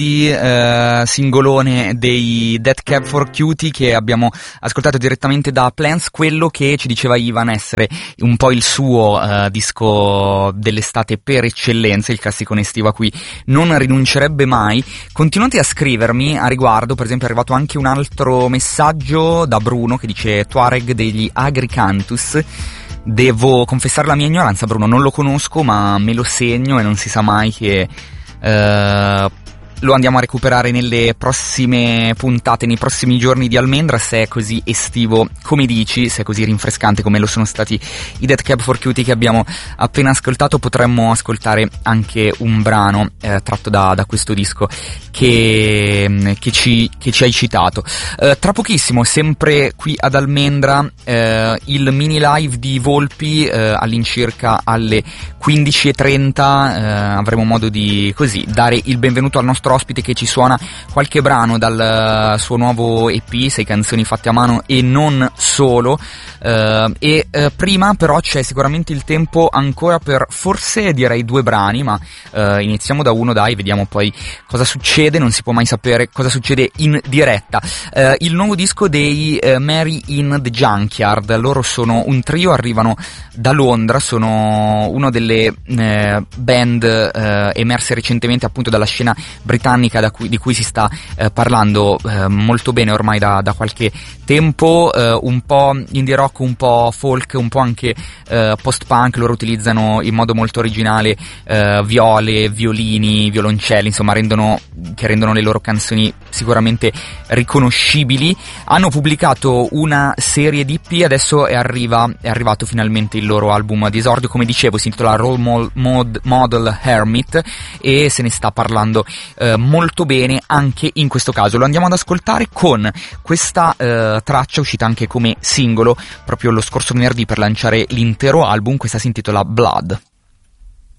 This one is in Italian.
Singolone dei Death Cab for Cutie che abbiamo ascoltato direttamente da Plants, quello che ci diceva Ivan essere un po' il suo disco dell'estate per eccellenza, il classicone estivo a cui non rinuncerebbe mai. Continuate a scrivermi a riguardo, per esempio è arrivato anche un altro messaggio da Bruno che dice Tuareg degli Agricantus. Devo confessare la mia ignoranza, Bruno, non lo conosco ma me lo segno e non si sa mai che lo andiamo a recuperare nelle prossime puntate, nei prossimi giorni di Almendra, se è così estivo come dici, se è così rinfrescante come lo sono stati i Death Cab for Cutie che abbiamo appena ascoltato. Potremmo ascoltare anche un brano tratto da questo disco che ci hai citato. Tra pochissimo, sempre qui ad Almendra, il mini live di Volpi all'incirca alle 15:30, avremo modo di così dare il benvenuto al nostro ospite che ci suona qualche brano dal suo nuovo EP, 6 canzoni fatte a mano e non solo. Prima però c'è sicuramente il tempo ancora per forse direi 2 brani, ma iniziamo da uno, dai, vediamo poi cosa succede, non si può mai sapere cosa succede in diretta. Il nuovo disco dei Mary in the Junkyard, loro sono un trio, arrivano da Londra, sono una delle band emerse recentemente appunto dalla scena britannica di cui si sta parlando molto bene ormai da qualche tempo, un po' indie rock, un po' folk, un po' anche post-punk. Loro utilizzano in modo molto originale viole, violini, violoncelli, insomma che rendono le loro canzoni sicuramente riconoscibili. Hanno pubblicato una serie di EP, adesso è arrivato finalmente il loro album di esordio, come dicevo si intitola Role Model Hermit e se ne sta parlando molto bene anche in questo caso. Lo andiamo ad ascoltare con questa traccia uscita anche come singolo proprio lo scorso venerdì per lanciare l'intero album. Questa si intitola Blood.